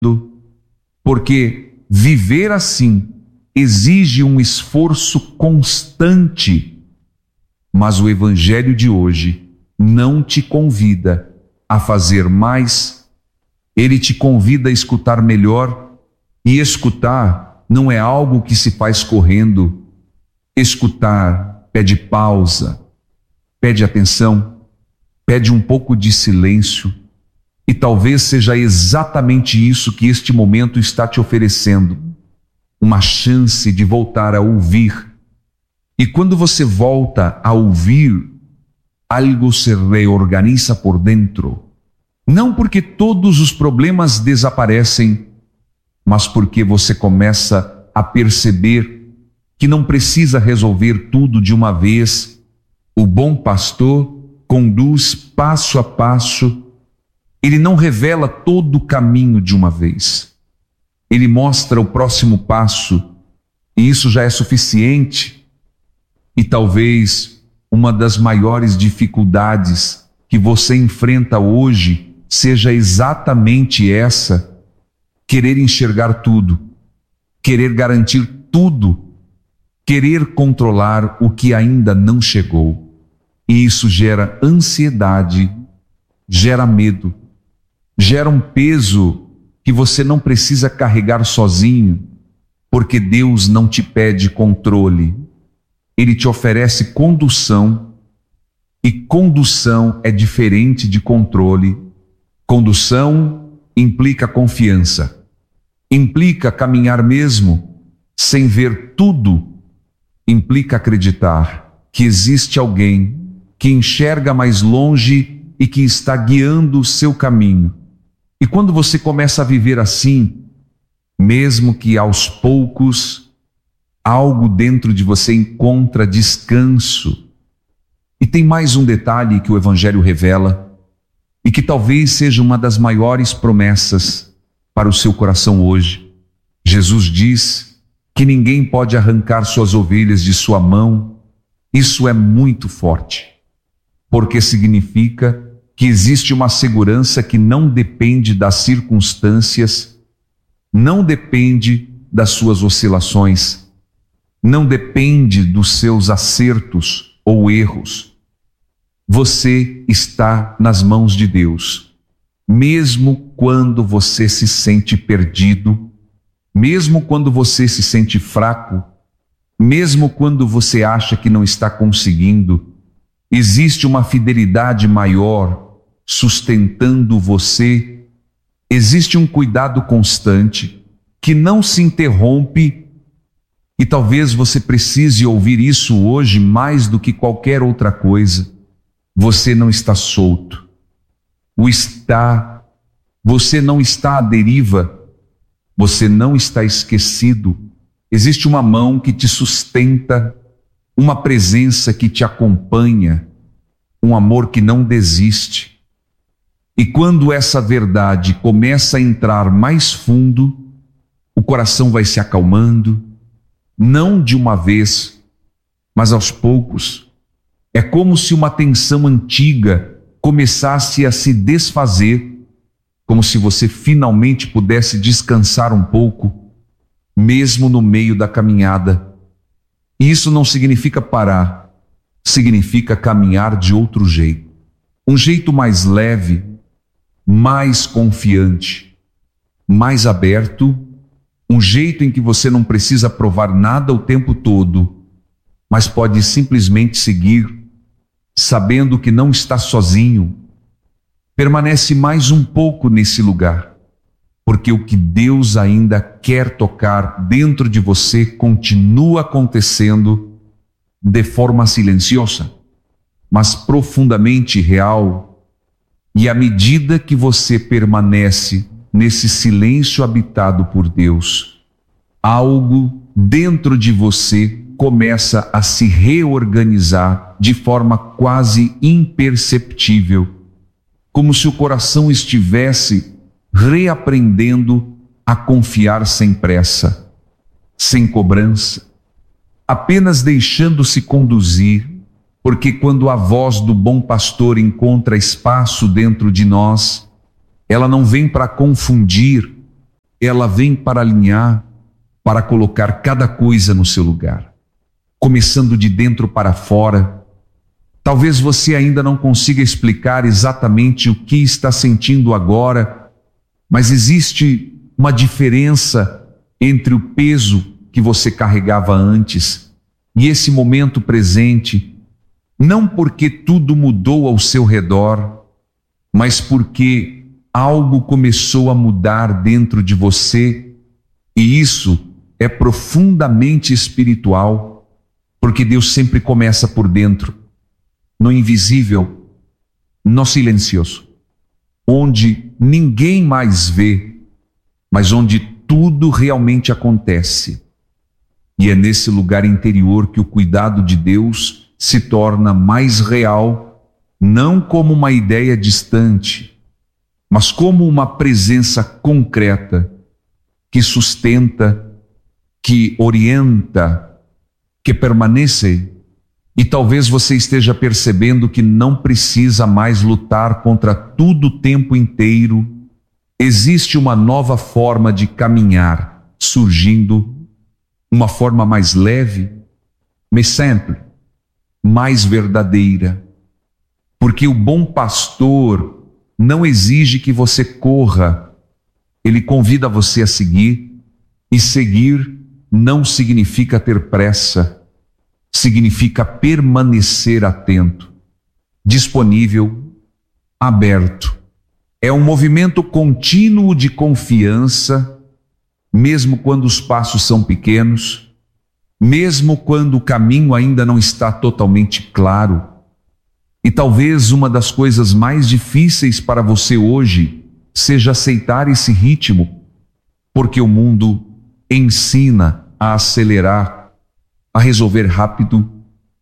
porque viver assim exige um esforço constante. Mas o Evangelho de hoje não te convida a fazer mais, ele te convida a escutar melhor, e escutar não é algo que se faz correndo. Escutar pede pausa, pede atenção, pede um pouco de silêncio, e talvez seja exatamente isso que este momento está te oferecendo, uma chance de voltar a ouvir. E quando você volta a ouvir, algo se reorganiza por dentro. Não porque todos os problemas desaparecem, mas porque você começa a perceber que não precisa resolver tudo de uma vez. O bom pastor conduz passo a passo. Ele não revela todo o caminho de uma vez. Ele mostra o próximo passo, e isso já é suficiente. E talvez uma das maiores dificuldades que você enfrenta hoje seja exatamente essa: querer enxergar tudo, querer garantir tudo, querer controlar o que ainda não chegou. E isso gera ansiedade, gera medo, gera um peso que você não precisa carregar sozinho, porque Deus não te pede controle. Ele te oferece condução, e condução é diferente de controle. Condução implica confiança, implica caminhar mesmo sem ver tudo, implica acreditar que existe alguém que enxerga mais longe e que está guiando o seu caminho. E quando você começa a viver assim, mesmo que aos poucos, algo dentro de você encontra descanso. E tem mais um detalhe que o Evangelho revela, e que talvez seja uma das maiores promessas para o seu coração hoje. Jesus diz que ninguém pode arrancar suas ovelhas de sua mão. Isso é muito forte, porque significa que existe uma segurança que não depende das circunstâncias, não depende das suas oscilações, não depende dos seus acertos ou erros. Você está nas mãos de Deus, mesmo quando você se sente perdido, mesmo quando você se sente fraco, mesmo quando você acha que não está conseguindo. Existe uma fidelidade maior sustentando você, existe um cuidado constante que não se interrompe. E talvez você precise ouvir isso hoje mais do que qualquer outra coisa. Você não está solto. Você não está à deriva. Você não está esquecido. Existe uma mão que te sustenta, uma presença que te acompanha, um amor que não desiste. E quando essa verdade começa a entrar mais fundo, o coração vai se acalmando, não de uma vez, mas aos poucos. É como se uma tensão antiga começasse a se desfazer, como se você finalmente pudesse descansar um pouco, mesmo no meio da caminhada. E isso não significa parar, significa caminhar de outro jeito. Um jeito mais leve, mais confiante, mais aberto, um jeito em que você não precisa provar nada o tempo todo, mas pode simplesmente seguir, sabendo que não está sozinho. Permanece mais um pouco nesse lugar, porque o que Deus ainda quer tocar dentro de você continua acontecendo de forma silenciosa, mas profundamente real. E à medida que você permanece nesse silêncio habitado por Deus, algo dentro de você começa a se reorganizar de forma quase imperceptível, como se o coração estivesse reaprendendo a confiar sem pressa, sem cobrança, apenas deixando-se conduzir, porque quando a voz do bom pastor encontra espaço dentro de nós, ela não vem para confundir, ela vem para alinhar, para colocar cada coisa no seu lugar, começando de dentro para fora. Talvez você ainda não consiga explicar exatamente o que está sentindo agora, mas existe uma diferença entre o peso que você carregava antes e esse momento presente, não porque tudo mudou ao seu redor, mas porque algo começou a mudar dentro de você, e isso é profundamente espiritual, porque Deus sempre começa por dentro, no invisível, no silencioso, onde ninguém mais vê, mas onde tudo realmente acontece. E é nesse lugar interior que o cuidado de Deus se torna mais real, não como uma ideia distante, mas como uma presença concreta que sustenta, que orienta, que permanece. E talvez você esteja percebendo que não precisa mais lutar contra tudo o tempo inteiro. Existe uma nova forma de caminhar surgindo, uma forma mais leve, mais simples, mais verdadeira. Porque o bom pastor não exige que você corra, ele convida você a seguir, e seguir não significa ter pressa, significa permanecer atento, disponível, aberto. É um movimento contínuo de confiança, mesmo quando os passos são pequenos, mesmo quando o caminho ainda não está totalmente claro. E talvez uma das coisas mais difíceis para você hoje seja aceitar esse ritmo, porque o mundo ensina a acelerar, a resolver rápido,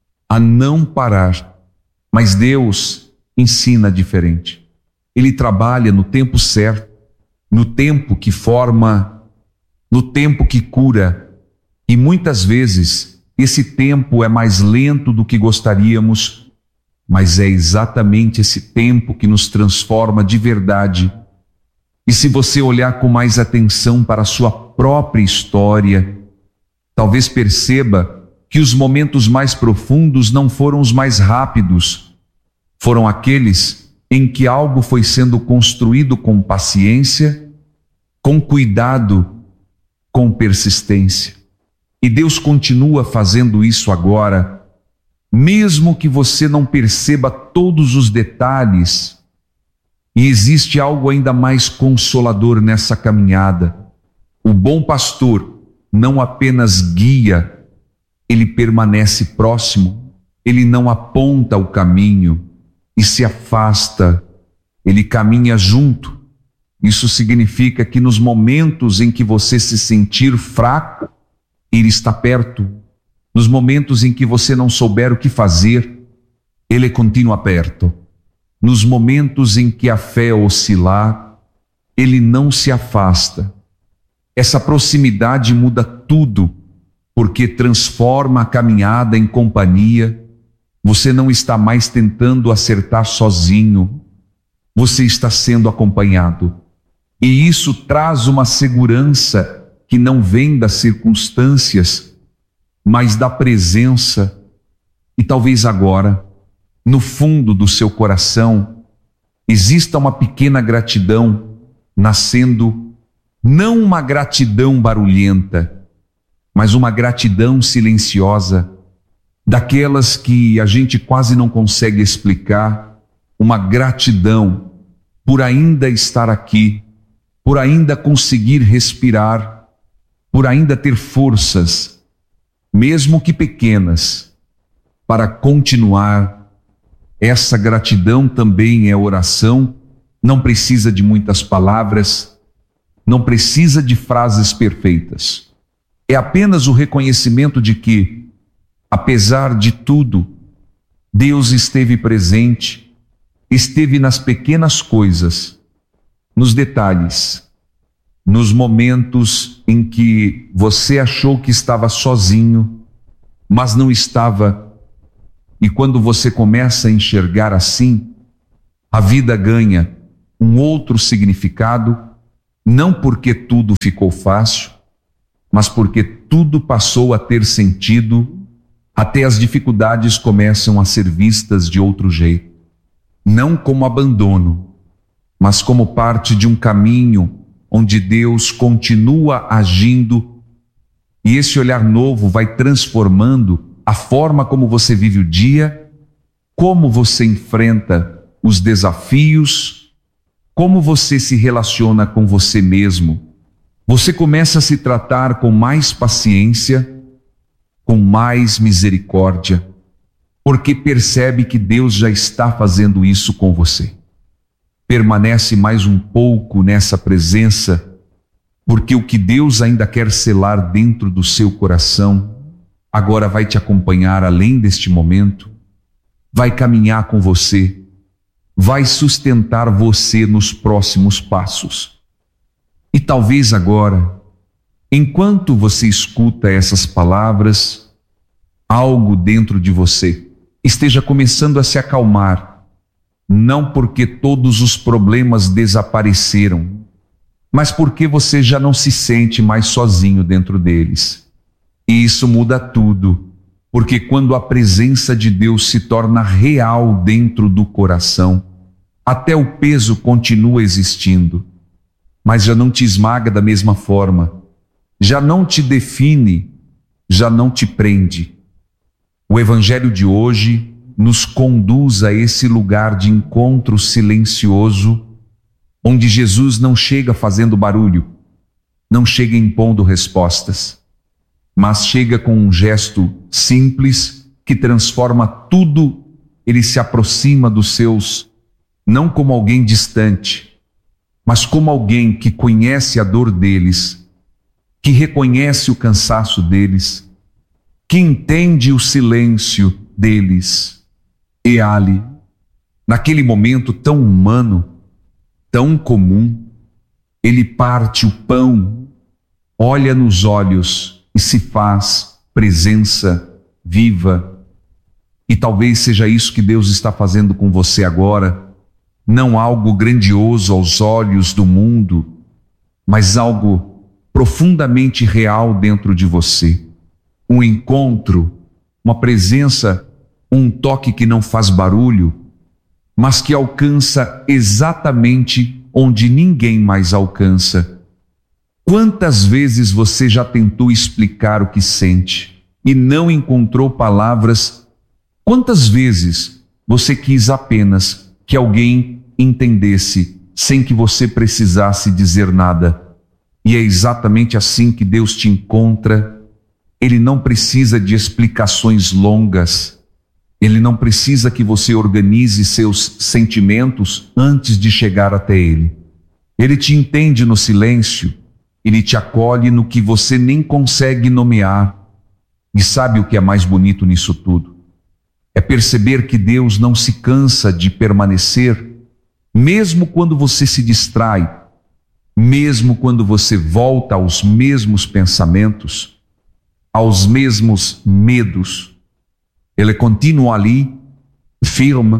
a não parar. Mas Deus ensina diferente. Ele trabalha no tempo certo, no tempo que forma, no tempo que cura. E muitas vezes esse tempo é mais lento do que gostaríamos, mas é exatamente esse tempo que nos transforma de verdade. E se você olhar com mais atenção para a sua própria história, talvez perceba que os momentos mais profundos não foram os mais rápidos, foram aqueles em que algo foi sendo construído com paciência, com cuidado, com persistência. E Deus continua fazendo isso agora, mesmo que você não perceba todos os detalhes. E existe algo ainda mais consolador nessa caminhada. O bom pastor não apenas guia, ele permanece próximo, ele não aponta o caminho e se afasta, ele caminha junto. Isso significa que nos momentos em que você se sentir fraco, ele está perto. Nos momentos em que você não souber o que fazer, ele continua perto. Nos momentos em que a fé oscilar, ele não se afasta. Essa proximidade muda tudo, porque transforma a caminhada em companhia. Você não está mais tentando acertar sozinho, você está sendo acompanhado. E isso traz uma segurança que não vem das circunstâncias, mas da presença. E talvez agora, no fundo do seu coração, exista uma pequena gratidão nascendo, não uma gratidão barulhenta, mas uma gratidão silenciosa, daquelas que a gente quase não consegue explicar, uma gratidão por ainda estar aqui, por ainda conseguir respirar, por ainda ter forças, mesmo que pequenas, para continuar. Essa gratidão também é oração, não precisa de muitas palavras, não precisa de frases perfeitas. É apenas o reconhecimento de que, apesar de tudo, Deus esteve presente, esteve nas pequenas coisas, nos detalhes, nos momentos em que você achou que estava sozinho, mas não estava. E quando você começa a enxergar assim, a vida ganha um outro significado, não porque tudo ficou fácil, mas porque tudo passou a ter sentido, até as dificuldades começam a ser vistas de outro jeito. Não como abandono, mas como parte de um caminho onde Deus continua agindo, e esse olhar novo vai transformando a forma como você vive o dia, como você enfrenta os desafios, como você se relaciona com você mesmo. Você começa a se tratar com mais paciência, com mais misericórdia, porque percebe que Deus já está fazendo isso com você. Permanece mais um pouco nessa presença, porque o que Deus ainda quer selar dentro do seu coração, agora vai te acompanhar além deste momento, vai caminhar com você, vai sustentar você nos próximos passos. E talvez agora, enquanto você escuta essas palavras, algo dentro de você esteja começando a se acalmar, não porque todos os problemas desapareceram, mas porque você já não se sente mais sozinho dentro deles. E isso muda tudo, porque quando a presença de Deus se torna real dentro do coração, até o peso continua existindo, mas já não te esmaga da mesma forma, já não te define, já não te prende. O Evangelho de hoje nos conduz a esse lugar de encontro silencioso, onde Jesus não chega fazendo barulho, não chega impondo respostas, mas chega com um gesto simples que transforma tudo. Ele se aproxima dos seus, não como alguém distante, mas como alguém que conhece a dor deles, que reconhece o cansaço deles, que entende o silêncio deles. E ali, naquele momento tão humano, tão comum, ele parte o pão, olha nos olhos e se faz presença viva. E talvez seja isso que Deus está fazendo com você agora, não algo grandioso aos olhos do mundo, mas algo profundamente real dentro de você. Um encontro, uma presença, um toque que não faz barulho, mas que alcança exatamente onde ninguém mais alcança. Quantas vezes você já tentou explicar o que sente e não encontrou palavras? Quantas vezes você quis apenas que alguém entendesse sem que você precisasse dizer nada? E é exatamente assim que Deus te encontra. Ele não precisa de explicações longas. Ele não precisa que você organize seus sentimentos antes de chegar até Ele. Ele te entende no silêncio. Ele te acolhe no que você nem consegue nomear. E sabe o que é mais bonito nisso tudo? É perceber que Deus não se cansa de permanecer, mesmo quando você se distrai, mesmo quando você volta aos mesmos pensamentos, aos mesmos medos. Ele continua ali, firme,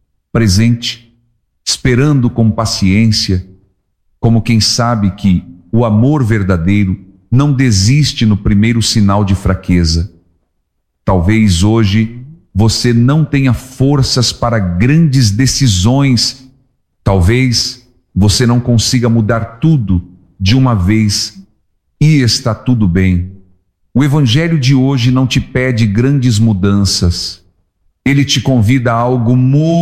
presente, esperando com paciência, como quem sabe que o amor verdadeiro não desiste no primeiro sinal de fraqueza. Talvez hoje você não tenha forças para grandes decisões. Talvez você não consiga mudar tudo de uma vez, e está tudo bem. O Evangelho de hoje não te pede grandes mudanças. Ele te convida a algo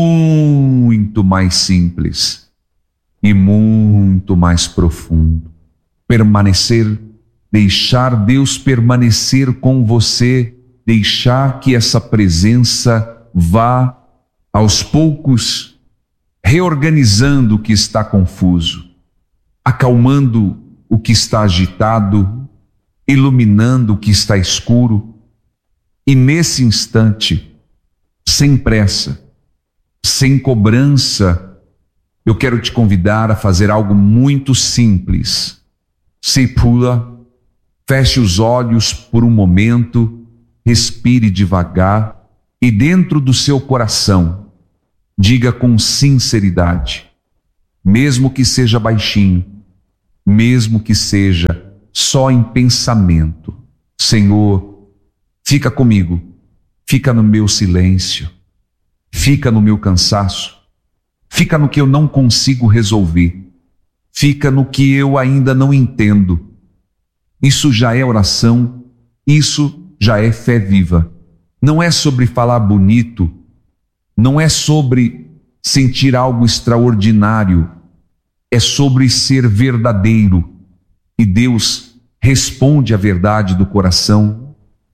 muito mais simples e muito mais profundo. Permanecer, deixar Deus permanecer com você, deixar que essa presença vá aos poucos reorganizando o que está confuso, acalmando o que está agitado, iluminando o que está escuro. E nesse instante, sem pressa, sem cobrança, eu quero te convidar a fazer algo muito simples. Se pula, feche os olhos por um momento, respire devagar e dentro do seu coração, diga com sinceridade, mesmo que seja baixinho, mesmo que seja só em pensamento. Senhor, fica comigo, fica no meu silêncio, fica no meu cansaço, fica no que eu não consigo resolver, fica no que eu ainda não entendo. Isso já é oração, isso já é fé viva. Não é sobre falar bonito, não é sobre sentir algo extraordinário, é sobre ser verdadeiro. E Deus responde a verdade do coração,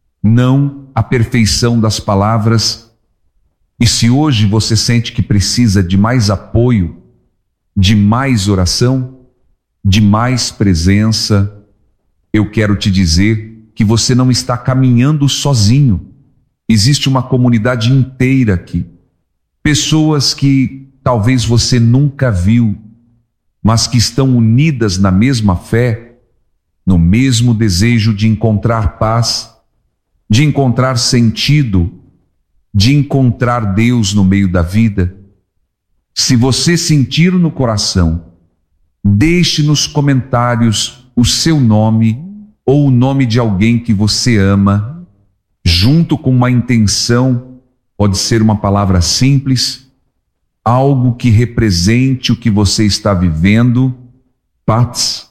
não a perfeição das palavras. E se hoje você sente que precisa de mais apoio, de mais oração, de mais presença, eu quero te dizer que você não está caminhando sozinho. Existe uma comunidade inteira aqui. Pessoas que talvez você nunca viu, mas que estão unidas na mesma fé, no mesmo desejo de encontrar paz, de encontrar sentido, de encontrar Deus no meio da vida. Se você sentir no coração, deixe nos comentários o seu nome ou o nome de alguém que você ama, junto com uma intenção, pode ser uma palavra simples, algo que represente o que você está vivendo: paz,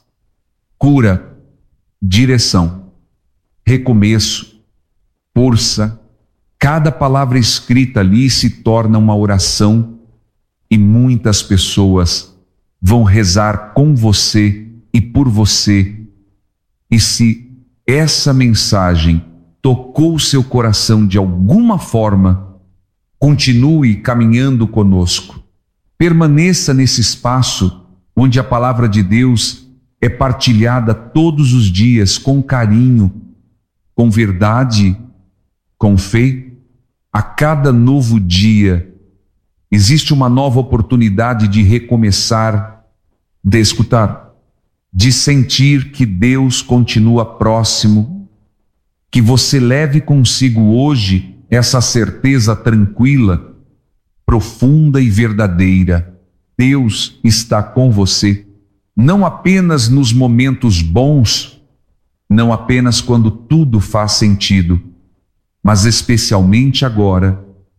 cura, direção, recomeço, força. Cada palavra escrita ali se torna uma oração e muitas pessoas vão rezar com você e por você. E se essa mensagem tocou o seu coração de alguma forma, continue caminhando conosco. Permaneça nesse espaço onde a palavra de Deus é partilhada todos os dias com carinho, com verdade, com fé. A cada novo dia existe uma nova oportunidade de recomeçar, de escutar, de sentir que Deus continua próximo, que você leve consigo hoje essa certeza tranquila, profunda e verdadeira. Deus está com você, não apenas nos momentos bons, não apenas quando tudo faz sentido, mas especialmente agora,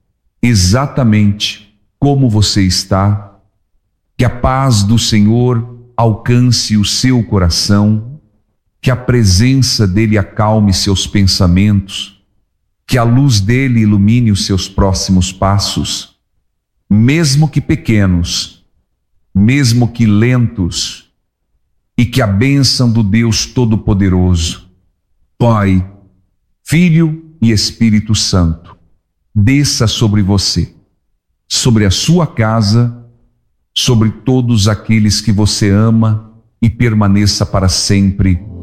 exatamente como você está. Que a paz do Senhor alcance o seu coração, que a presença dele acalme seus pensamentos, que a luz dele ilumine os seus próximos passos, mesmo que pequenos, mesmo que lentos, e que a bênção do Deus Todo-Poderoso, Pai, Filho e Espírito Santo, desça sobre você, sobre a sua casa, sobre todos aqueles que você ama, e permaneça para sempre.